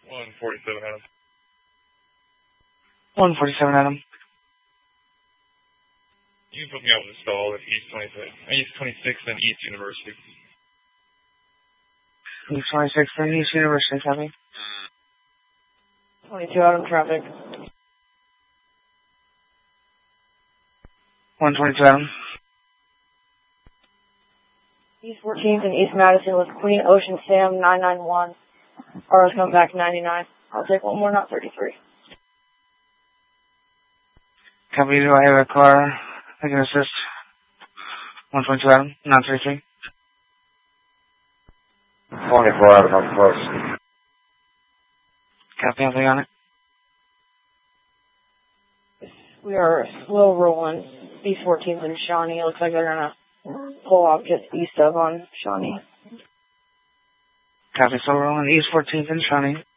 147 Adam. 147 Adam. You can put me out with a stall at East 26th and East University. East 26th and East University, copy. 22 Adam traffic. 122 Adam. East 14th and East Madison with Queen Ocean Sam 991. RO's coming back 99. I'll take one more, not 33. Copy, do I have a car I can assist? 122 Adam, not 33. 24 Adam, I'm close. Copy, anything on it? We are slow rolling. East 14th and Shawnee. Looks like they're gonna pull off just east of on Shawnee. Copy, so we're on East 14th and Shawnee.